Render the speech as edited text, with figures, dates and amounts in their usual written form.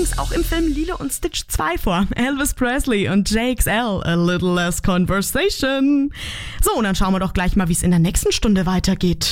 übrigens auch im Film Lilo und Stitch 2 vor. Elvis Presley und JXL, A Little Less Conversation. So, und dann schauen wir doch gleich mal, wie es in der nächsten Stunde weitergeht.